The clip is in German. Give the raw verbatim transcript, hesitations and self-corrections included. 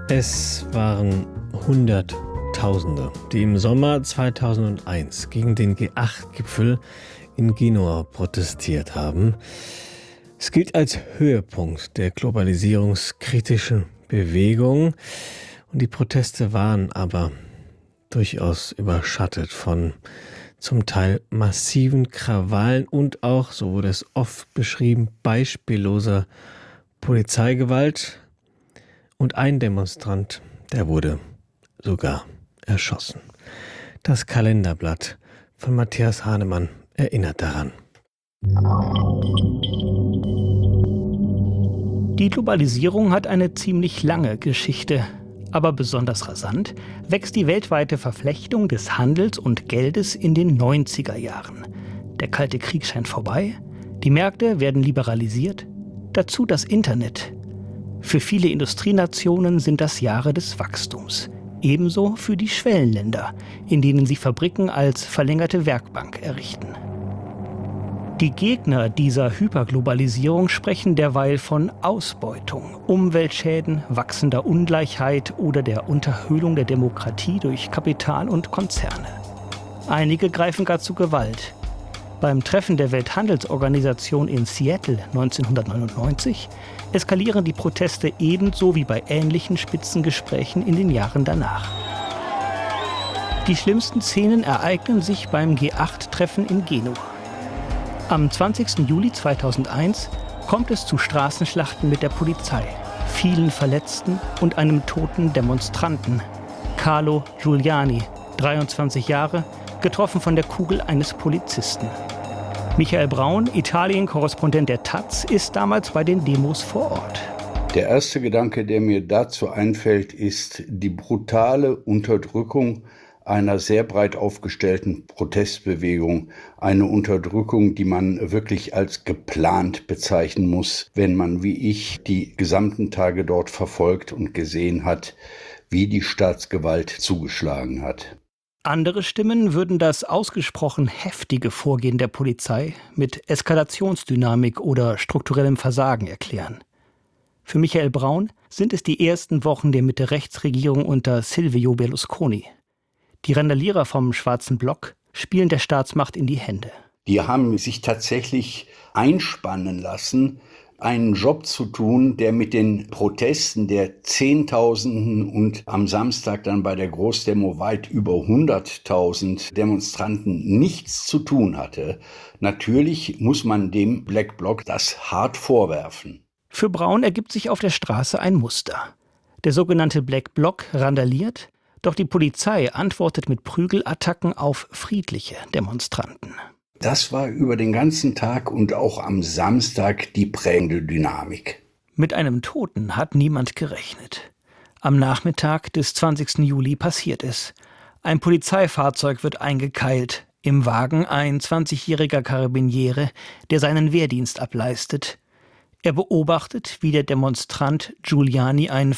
Es waren Hunderttausende, die im Sommer zweitausendeins gegen den G acht Gipfel in Genua protestiert haben. Es gilt als Höhepunkt der globalisierungskritischen Bewegung. Und die Proteste waren aber durchaus überschattet von zum Teil massiven Krawallen und auch, so wurde es oft beschrieben, beispielloser Polizeigewalt. Und ein Demonstrant, der wurde sogar erschossen. Das Kalenderblatt von Matthias Hahnemann erinnert daran. Die Globalisierung hat eine ziemlich lange Geschichte. Aber besonders rasant wächst die weltweite Verflechtung des Handels und Geldes in den neunziger Jahren. Der Kalte Krieg scheint vorbei, die Märkte werden liberalisiert, dazu das Internet. Für viele Industrienationen sind das Jahre des Wachstums. Ebenso für die Schwellenländer, in denen sie Fabriken als verlängerte Werkbank errichten. Die Gegner dieser Hyperglobalisierung sprechen derweil von Ausbeutung, Umweltschäden, wachsender Ungleichheit oder der Unterhöhlung der Demokratie durch Kapital und Konzerne. Einige greifen gar zu Gewalt. Beim Treffen der Welthandelsorganisation in Seattle neunzehnhundertneunundneunzig eskalieren die Proteste ebenso wie bei ähnlichen Spitzengesprächen in den Jahren danach. Die schlimmsten Szenen ereignen sich beim G acht Treffen in Genua. Am zwanzigsten Juli zweitausendeins kommt es zu Straßenschlachten mit der Polizei, vielen Verletzten und einem toten Demonstranten. Carlo Giuliani, dreiundzwanzig Jahre, getroffen von der Kugel eines Polizisten. Michael Braun, Italien-Korrespondent der Taz, ist damals bei den Demos vor Ort. Der erste Gedanke, der mir dazu einfällt, ist die brutale Unterdrückung einer sehr breit aufgestellten Protestbewegung. Eine Unterdrückung, die man wirklich als geplant bezeichnen muss, wenn man wie ich die gesamten Tage dort verfolgt und gesehen hat, wie die Staatsgewalt zugeschlagen hat. Andere Stimmen würden das ausgesprochen heftige Vorgehen der Polizei mit Eskalationsdynamik oder strukturellem Versagen erklären. Für Michael Braun sind es die ersten Wochen der Mitte-Rechts-Regierung unter Silvio Berlusconi. Die Randalierer vom Schwarzen Block spielen der Staatsmacht in die Hände. Die haben sich tatsächlich einspannen lassen, einen Job zu tun, der mit den Protesten der Zehntausenden und am Samstag dann bei der Großdemo weit über hunderttausend Demonstranten nichts zu tun hatte. Natürlich muss man dem Black Bloc das hart vorwerfen. Für Braun ergibt sich auf der Straße ein Muster. Der sogenannte Black Bloc randaliert, doch die Polizei antwortet mit Prügelattacken auf friedliche Demonstranten. Das war über den ganzen Tag und auch am Samstag die prägende Dynamik. Mit einem Toten hat niemand gerechnet. Am Nachmittag des zwanzigsten Juli passiert es. Ein Polizeifahrzeug wird eingekeilt. Im Wagen ein zwanzigjähriger Karabiniere, der seinen Wehrdienst ableistet. Er beobachtet, wie der Demonstrant Giuliani ein